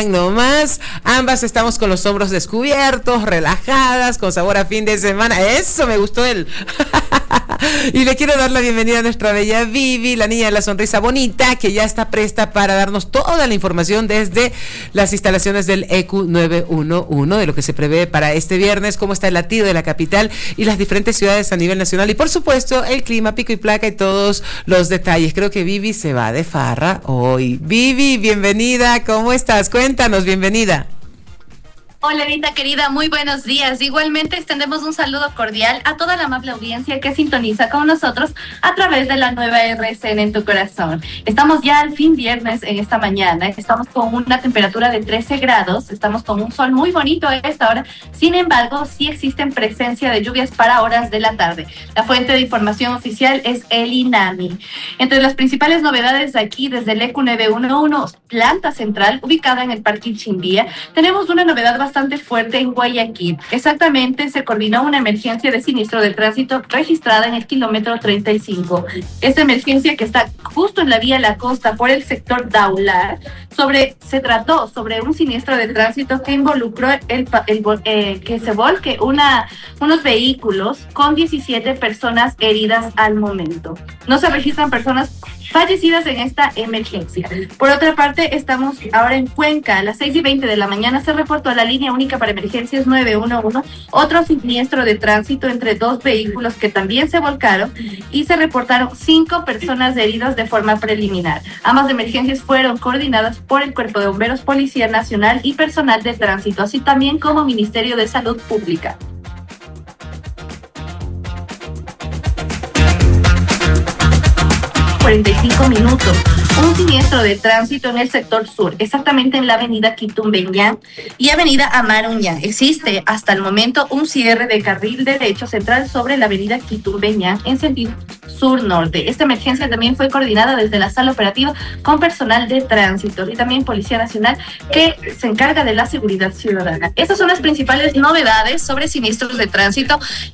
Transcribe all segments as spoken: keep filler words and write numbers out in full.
bien nomás. Ambas estamos con los hombros descubiertos, relajadas, con sabor a fin de semana. Eso me gustó él. Y le quiero dar la bienvenida a nuestra bella Vivi, la niña de la sonrisa bonita, que ya está presta para darnos toda la información desde las instalaciones del E Q nueve uno uno, de lo que se prevé para este viernes, cómo está el latido de la capital y las diferentes ciudades a nivel nacional, y por supuesto el clima, pico y placa y todos los detalles. Creo que Vivi se va de farra hoy. Vivi, bienvenida, ¿cómo estás? Cuéntanos, bienvenida. Hola, Anita querida, muy buenos días. Igualmente extendemos un saludo cordial a toda la amable audiencia que sintoniza con nosotros a través de la nueva R S N en tu corazón. Estamos ya al fin viernes en esta mañana, estamos con una temperatura de trece grados, estamos con un sol muy bonito a esta hora. Sin embargo, sí existen presencia de lluvias para horas de la tarde. La fuente de información oficial es el INAMI. Entre las principales novedades aquí desde el E Q nueve uno uno, planta central ubicada en el Parque Chimbía, tenemos una novedad bastante bastante fuerte en Guayaquil. Exactamente, se coordinó una emergencia de siniestro de tránsito registrada en el kilómetro treinta y cinco. Esta emergencia, que está justo en la vía La Costa por el sector Daular, sobre, se trató sobre un siniestro de tránsito que involucró el, el, eh, que se volque una, unos vehículos con diecisiete personas heridas al momento. No se registran personas fallecidas en esta emergencia. Por otra parte, estamos ahora en Cuenca. A las seis y veinte de la mañana se reportó a la línea única para emergencias nueve uno uno otro siniestro de tránsito entre dos vehículos que también se volcaron, y se reportaron cinco personas heridas de forma preliminar. Ambas emergencias fueron coordinadas por el Cuerpo de Bomberos, Policía Nacional y personal de tránsito, así también como Ministerio de Salud Pública. cuarenta y cinco minutos. Un siniestro de tránsito en el sector sur, exactamente en la avenida Quitumbeñán y avenida Amaruñán. Existe hasta el momento un cierre de carril derecho central sobre la avenida Quitumbeñán en sentido sur-norte. Esta emergencia también fue coordinada desde la sala operativa con personal de tránsito y también Policía Nacional, que se encarga de la seguridad ciudadana. Estas son las principales novedades sobre siniestros de tránsito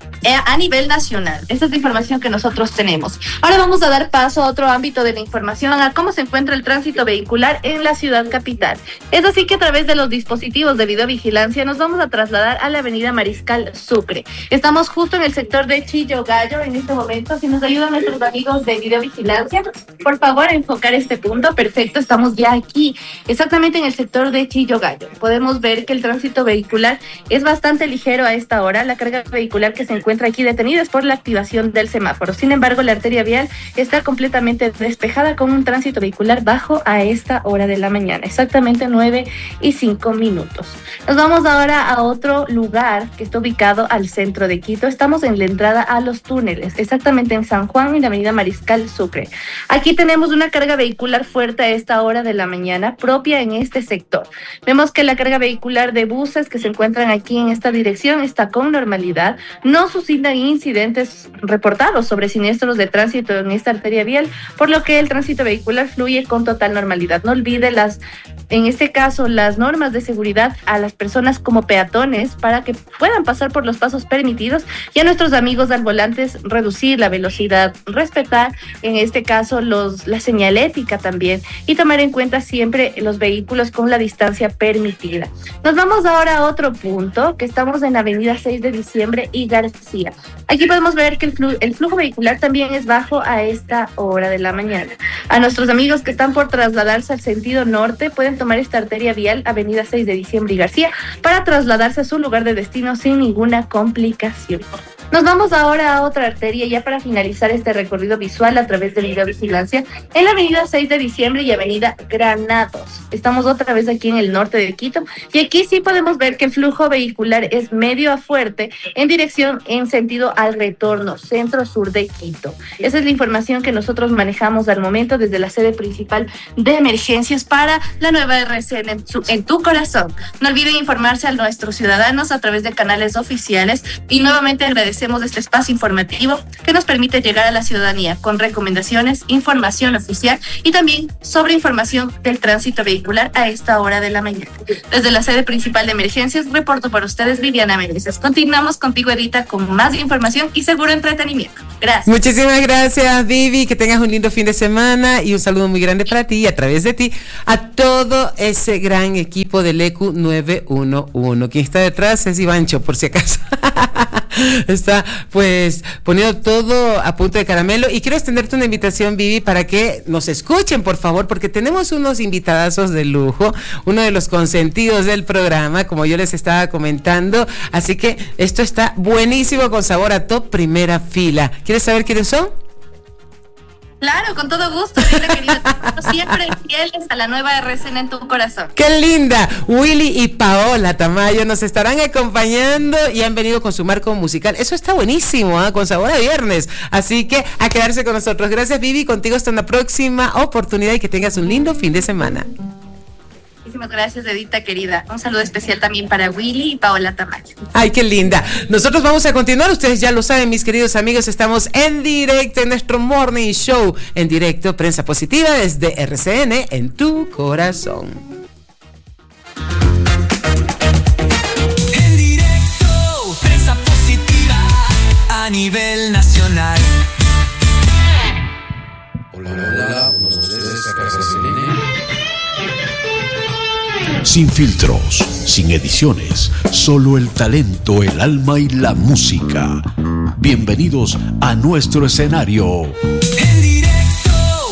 a nivel nacional. Esta es la información que nosotros tenemos. Ahora vamos a dar paso a otro ámbito de la información, a cómo se encuentra el tránsito vehicular en la ciudad capital. Es así que a través de los dispositivos de videovigilancia nos vamos a trasladar a la avenida Mariscal Sucre. Estamos justo en el sector de Chillo Gallo en este momento. Si nos ayudan nuestros amigos de videovigilancia, por favor, a enfocar este punto. Perfecto, estamos ya aquí, exactamente en el sector de Chillo Gallo. Podemos ver que el tránsito vehicular es bastante ligero a esta hora. La carga vehicular que se encuentra aquí detenida es por la activación del semáforo. Sin embargo, la arteria vial está completamente despejada con un tránsito vehicular bajo a esta hora de la mañana, exactamente nueve y cinco minutos. Nos vamos ahora a otro lugar que está ubicado al centro de Quito. Estamos en la entrada a los túneles, exactamente en San Juan y la avenida Mariscal Sucre. Aquí tenemos una carga vehicular fuerte a esta hora de la mañana, propia en este sector. Vemos que la carga vehicular de buses que se encuentran aquí en esta dirección está con normalidad. No suscitan incidentes reportados sobre siniestros de tránsito en esta arteria vial, por lo que el tránsito vehicular fluye con total normalidad. No olvide las, en este caso, las normas de seguridad a las personas como peatones para que puedan pasar por los pasos permitidos, y a nuestros amigos al volante reducir la velocidad, respetar en este caso los, la señalética también, y tomar en cuenta siempre los vehículos con la distancia permitida. Nos vamos ahora a otro punto, que estamos en la avenida seis de diciembre y García. Aquí podemos ver que el, flu, el flujo vehicular también es bajo a esta hora de la mañana. A nuestros amigos que están por trasladarse al sentido norte, pueden tomar esta arteria vial, avenida seis de diciembre y García, para trasladarse a su lugar de destino sin ninguna complicación. Nos vamos ahora a otra arteria ya para finalizar este recorrido visual a través de videovigilancia en la avenida seis de diciembre y avenida Granados. Estamos otra vez aquí en el norte de Quito, y aquí sí podemos ver que el flujo vehicular es medio a fuerte en dirección en sentido al retorno centro-sur de Quito. Esa es la información que nosotros manejamos al momento desde la sede principal de emergencias para la nueva R S N en, su, en tu corazón. No olviden informarse a nuestros ciudadanos a través de canales oficiales, y nuevamente agradecer agradecemos este espacio informativo que nos permite llegar a la ciudadanía con recomendaciones, información oficial y también sobre información del tránsito vehicular a esta hora de la mañana. Desde la sede principal de emergencias, reporto para ustedes Viviana Meneses. Continuamos contigo, Edita, con más información y seguro entretenimiento. Gracias. Muchísimas gracias, Vivi, que tengas un lindo fin de semana y un saludo muy grande para ti y a través de ti a todo ese gran equipo del E Q nueve uno uno. Quien está detrás es Ivancho, por si acaso. Está pues poniendo todo a punto de caramelo y quiero extenderte una invitación, Vivi, para que nos escuchen, por favor, porque tenemos unos invitadazos de lujo, uno de los consentidos del programa, como yo les estaba comentando, así que esto está buenísimo, con sabor a top, primera fila. ¿Quieres saber quiénes son? Claro, con todo gusto, Edita, querida. Siempre fieles a la nueva R C N en tu corazón. ¡Qué linda! Willy y Paola Tamayo nos estarán acompañando y han venido con su marco musical. Eso está buenísimo, ¿eh? Con sabor a viernes. Así que a quedarse con nosotros. Gracias, Vivi. Contigo hasta una próxima oportunidad y que tengas un lindo fin de semana. Muchísimas gracias, Edita, querida. Un saludo especial también para Willy y Paola Tamayo. Ay, qué linda. Nosotros vamos a continuar. Ustedes ya lo saben, mis queridos amigos. Estamos en directo en nuestro Morning Show. En directo, Prensa Positiva desde R C N en tu corazón. En directo, Prensa Positiva a nivel nacional. Hola, hola, hola. Buenos días, acá R C N. Sin filtros, sin ediciones, solo el talento, el alma y la música. Bienvenidos a nuestro escenario. En directo.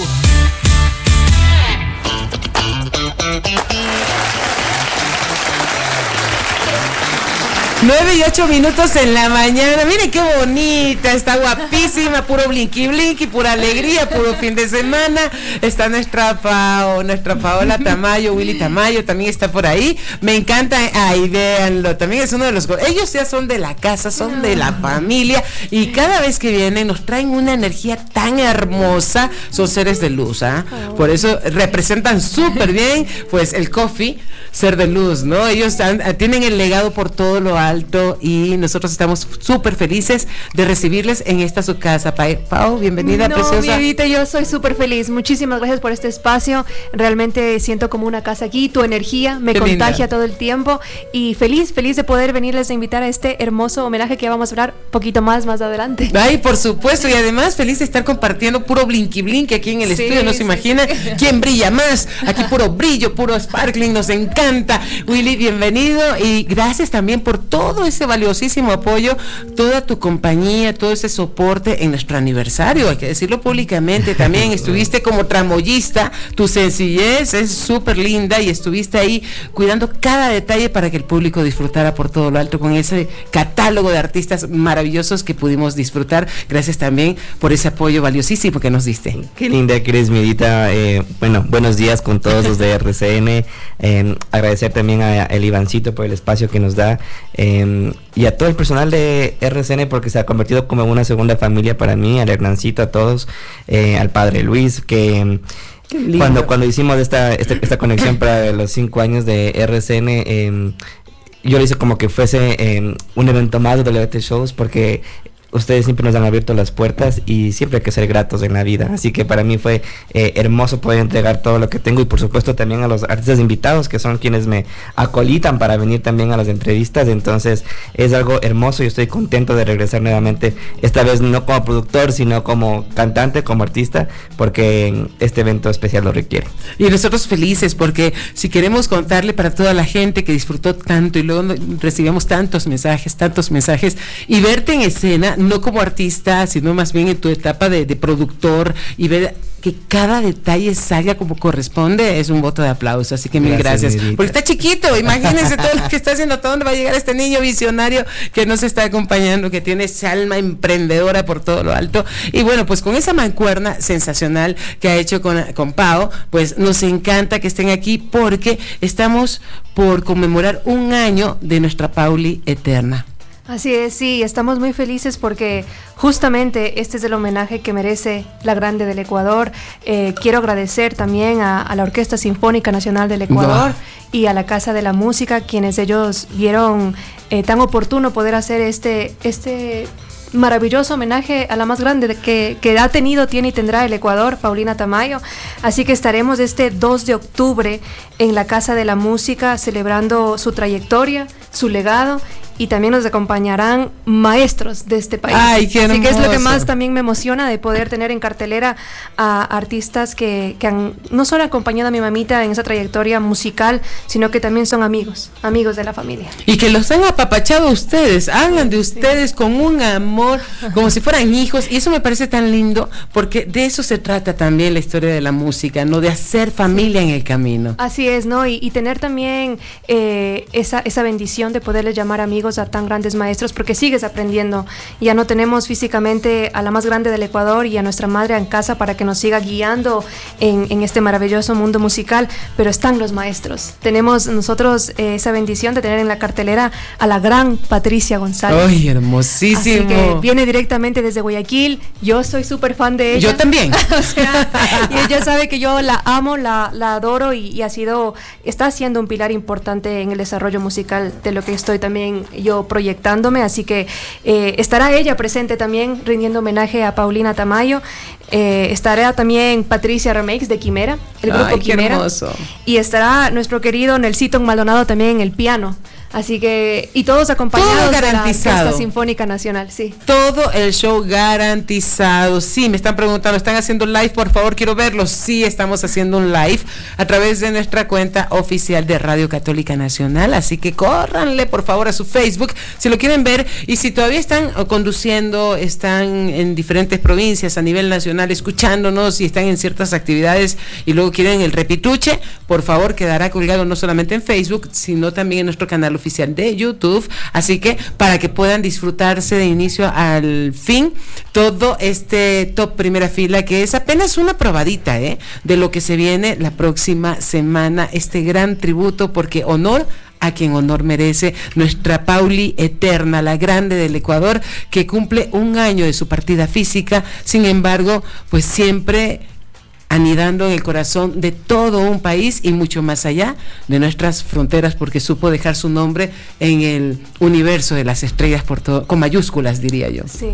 Nueve y ocho minutos en la mañana. Miren qué bonita, está guapísima, puro blinky blinky, pura alegría, puro fin de semana. Está nuestra Pao, nuestra Paola Tamayo, Willy Tamayo también está por ahí. Me encanta, ahí véanlo, también es uno de los, ellos ya son de la casa, son de la familia y cada vez que vienen nos traen una energía tan hermosa, son seres de luz, ¿ah? ¿eh? Por eso representan súper bien, pues el coffee, ser de luz, ¿no? Ellos han, tienen el legado por todo lo alto y nosotros estamos súper felices de recibirles en esta su casa. Pa Pau, bienvenida, no, preciosa. Vivita, yo soy súper feliz. Muchísimas gracias por este espacio. Realmente siento como una casa aquí. Tu energía me Qué contagia linda. Todo el tiempo y feliz, feliz de poder venirles a invitar a este hermoso homenaje que vamos a hablar un poquito más más adelante. Ay, por supuesto, y además feliz de estar compartiendo puro blinky blinky aquí en el sí, estudio. No se sí, imagina sí. quién brilla más. Aquí puro brillo, puro sparkling, nos encanta. Willy, bienvenido y gracias también por todo todo ese valiosísimo apoyo, toda tu compañía, todo ese soporte en nuestro aniversario, hay que decirlo públicamente. También estuviste como tramoyista, tu sencillez es súper linda y estuviste ahí cuidando cada detalle para que el público disfrutara por todo lo alto con ese catálogo de artistas maravillosos que pudimos disfrutar. Gracias también por ese apoyo valiosísimo que nos diste. Qué linda que eres, mi Edita. Eh, bueno, buenos días con todos los de R C N. Eh, agradecer también a el Ivancito por el espacio que nos da. Eh, y a todo el personal de R C N porque se ha convertido como una segunda familia para mí, al Hernancito, a todos, eh, al padre Luis, que cuando cuando hicimos esta, esta esta conexión para los cinco años de R C N, eh, yo lo hice como que fuese eh, un evento más de W T Shows porque ustedes siempre nos han abierto las puertas y siempre hay que ser gratos en la vida, así que para mí fue eh, hermoso poder entregar todo lo que tengo y por supuesto también a los artistas invitados que son quienes me acolitan para venir también a las entrevistas. Entonces es algo hermoso y estoy contento de regresar nuevamente, esta vez no como productor sino como cantante, como artista, porque este evento especial lo requiere. Y nosotros felices porque si queremos contarle para toda la gente que disfrutó tanto y luego recibimos tantos mensajes, tantos mensajes y verte en escena, no como artista, sino más bien en tu etapa de, de productor y ver que cada detalle salga como corresponde, es un voto de aplauso, así que mil gracias, gracias porque está chiquito, imagínense todo lo que está haciendo, hasta dónde va a llegar este niño visionario que nos está acompañando, que tiene esa alma emprendedora por todo lo alto, y bueno, pues con esa mancuerna sensacional que ha hecho con, con Pao, pues nos encanta que estén aquí porque estamos por conmemorar un año de nuestra Pauli eterna. Así es, sí, estamos muy felices porque justamente este es el homenaje que merece la Grande del Ecuador. Eh, quiero agradecer también a, a la Orquesta Sinfónica Nacional del Ecuador no. y a la Casa de la Música, quienes ellos vieron eh, tan oportuno poder hacer este, este maravilloso homenaje a la más grande de que, que ha tenido, tiene y tendrá el Ecuador, Paulina Tamayo. Así que estaremos este dos de octubre en la Casa de la Música celebrando su trayectoria, su legado, y también nos acompañarán maestros de este país. Ay, qué Así que es lo que hermoso. más también me emociona, de poder tener en cartelera a artistas que, que han no solo acompañado a mi mamita en esa trayectoria musical, sino que también son amigos, amigos de la familia. Y que los han apapachado a ustedes, hablan de ustedes con un amor, como si fueran hijos, y eso me parece tan lindo, porque de eso se trata también la historia de la música, ¿no? De hacer familia en el camino. Así es, ¿no? Y, y tener también eh, esa, esa bendición de poderles llamar amigos a tan grandes maestros, porque sigues aprendiendo. Ya no tenemos físicamente a la más grande del Ecuador y a nuestra madre en casa para que nos siga guiando en, en este maravilloso mundo musical, pero están los maestros. Tenemos nosotros eh, esa bendición de tener en la cartelera a la gran Patricia González. ¡Ay, hermosísimo! Así que viene directamente desde Guayaquil. Yo soy súper fan de ella. Yo también. O sea, y ella sabe que yo la amo, la, la adoro, y, y ha sido, está siendo un pilar importante en el desarrollo musical de lo que estoy también yo proyectándome. Así que eh, estará ella presente también rindiendo homenaje a Paulina Tamayo. Eh, estará también Patricia Remix de Quimera, el grupo Ay, qué Quimera. hermoso. Y estará nuestro querido Nelsito Maldonado también en el piano. Así que, y todos acompañados Todo de la garantizado. Orquesta Sinfónica Nacional, sí. Todo el show garantizado. Sí, me están preguntando, ¿están haciendo live? Por favor, quiero verlos. Sí, estamos haciendo un live a través de nuestra cuenta oficial de Radio Católica Nacional. Así que córranle, por favor, a su Facebook si lo quieren ver. Y si todavía están conduciendo, están en diferentes provincias a nivel nacional escuchándonos y están en ciertas actividades y luego quieren el repituche, por favor, quedará colgado no solamente en Facebook, sino también en nuestro canal oficial de YouTube, así que para que puedan disfrutarse de inicio al fin todo este top primera fila, que es apenas una probadita ¿eh? de lo que se viene la próxima semana, este gran tributo, porque honor a quien honor merece, nuestra Pauli eterna, la grande del Ecuador, que cumple un año de su partida física. Sin embargo, pues siempre anidando en el corazón de todo un país y mucho más allá de nuestras fronteras, porque supo dejar su nombre en el universo de las estrellas por todo, con mayúsculas, diría yo. Sí.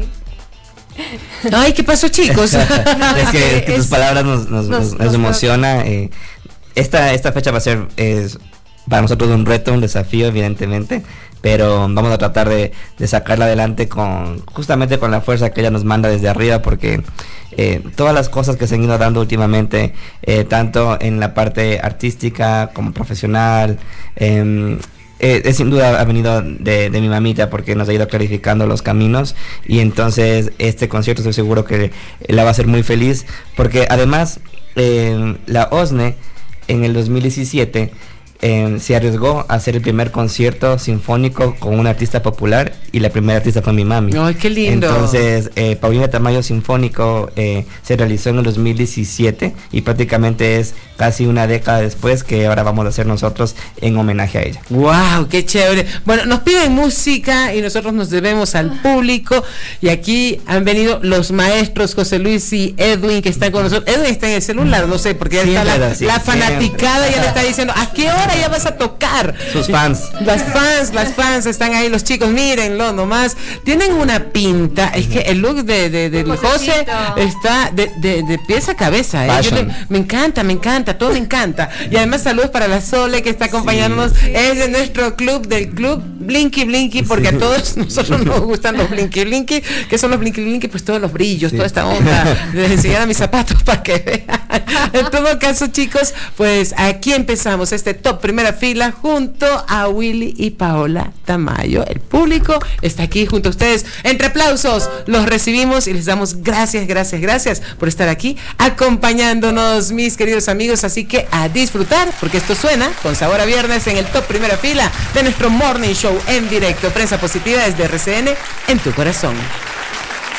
Ay, ¿qué pasó, chicos? Es que, es que tus Es- palabras nos, nos, nos- nos, nos nos emociona. eh, esta, esta fecha va a ser es, para nosotros un reto, un desafío, evidentemente, pero vamos a tratar de, de sacarla adelante con justamente con la fuerza que ella nos manda desde arriba, porque eh, todas las cosas que se han ido dando últimamente, eh, tanto en la parte artística como profesional, eh, eh, eh, sin duda ha venido de, de mi mamita, porque nos ha ido clarificando los caminos, y entonces este concierto estoy seguro que la va a hacer muy feliz, porque además eh, la O S N E en el dos mil diecisiete Eh, se arriesgó a hacer el primer concierto sinfónico con un artista popular, y la primera artista fue mi mami. Ay, qué lindo. Entonces, eh, Paulina Tamayo Sinfónico eh, se realizó en el dos mil diecisiete, y prácticamente es casi una década después que ahora vamos a hacer nosotros en homenaje a ella. Wow, qué chévere. Bueno, nos piden música y nosotros nos debemos al público, y aquí han venido los maestros José Luis y Edwin, que están con nosotros. Edwin está en el celular, no sé, porque ya Siempre está la, así, la fanaticada, siempre. ya le está diciendo, ¿a qué hora ya vas a tocar? Sus fans. Las fans, las fans están ahí, los chicos, mírenlo nomás. Tienen una pinta, es que el look de, de, del José Josecito. está de, de, de pies a cabeza, ¿eh? Yo Fashion. le- me encanta, me encanta, todo me encanta. Y además saludos para la Sole, que está acompañándonos, Sí. es de nuestro club, del club Blinky Blinky, porque a todos nosotros nos gustan los Blinky Blinky. ¿Qué son los Blinky Blinky? Pues todos los brillos, Sí. toda esta onda de enseñar a mis zapatos para que vean. En todo caso, chicos, pues aquí empezamos este top primera fila junto a Willy y Paola Tamayo. El público está aquí junto a ustedes. Entre aplausos los recibimos y les damos gracias, gracias, gracias por estar aquí acompañándonos, mis queridos amigos. Así que a disfrutar, porque esto suena con sabor a viernes en el top primera fila de nuestro Morning Show en directo. Prensa positiva desde R C N en tu corazón.